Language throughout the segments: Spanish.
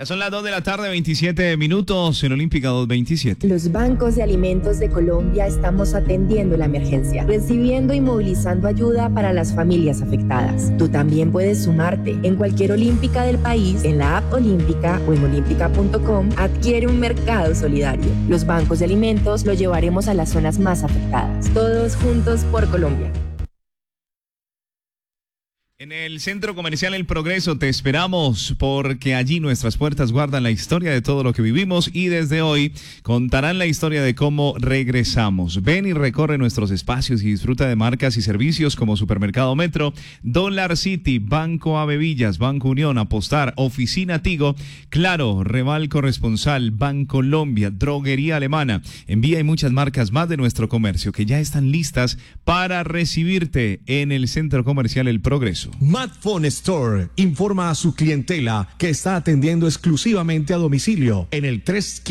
Ya son las 2 de la tarde, 27 minutos en Olímpica 227. Los bancos de alimentos de Colombia estamos atendiendo la emergencia, recibiendo y movilizando ayuda para las familias afectadas. Tú también puedes sumarte. En cualquier Olímpica del país, en la app Olímpica o en olímpica.com, adquiere un mercado solidario. Los bancos de alimentos lo llevaremos a las zonas más afectadas. Todos juntos por Colombia. En el Centro Comercial El Progreso te esperamos porque allí nuestras puertas guardan la historia de todo lo que vivimos y desde hoy contarán la historia de cómo regresamos. Ven y recorre nuestros espacios y disfruta de marcas y servicios como Supermercado Metro, Dollar City, Banco Avevillas, Banco Unión, Apostar, Oficina Tigo, Claro, Reval Corresponsal, Bancolombia, Droguería Alemana. Envía y muchas marcas más de nuestro comercio que ya están listas para recibirte en el Centro Comercial El Progreso. Madphone Store informa a su clientela que está atendiendo exclusivamente a domicilio en el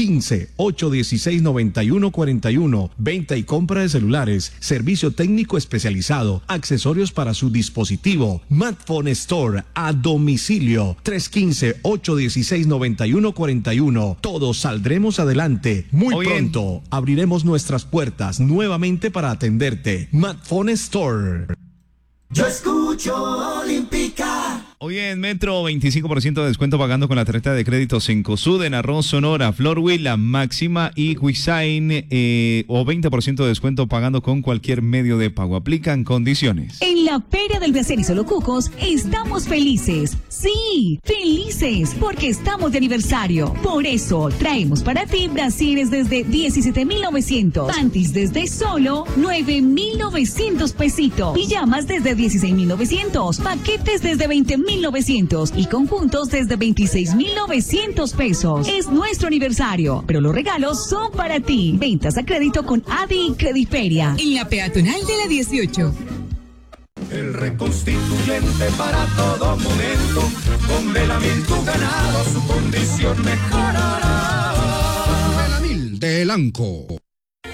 315-816-9141. Venta y compra de celulares, servicio técnico especializado, accesorios para su dispositivo. Madphone Store a domicilio. 315-816-9141. Todos saldremos adelante. Muy pronto abriremos nuestras puertas nuevamente para atenderte. Madphone Store. Yo escucho Olímpica. Hoy en Metro, 25% de descuento pagando con la tarjeta de crédito Cencosud en Arroz Sonora, Flor Huila, Máxima y Cuisain, o 20% de descuento pagando con cualquier medio de pago. Aplican condiciones. En la Feria del Brasier y Solo Cucos estamos felices. Sí, felices porque estamos de aniversario. Por eso traemos para ti brasieres desde 17.900, panties desde solo 9.900 pesitos, pijamas desde 16.900, paquetes desde 20.900 y conjuntos desde 26.900 pesos. Es nuestro aniversario, pero los regalos son para ti. Ventas a crédito con Adi Crediferia. En la peatonal de la 18. El reconstituyente para todo momento. Con Belamil tu ganado, su condición mejorará. Belamil de Elanco.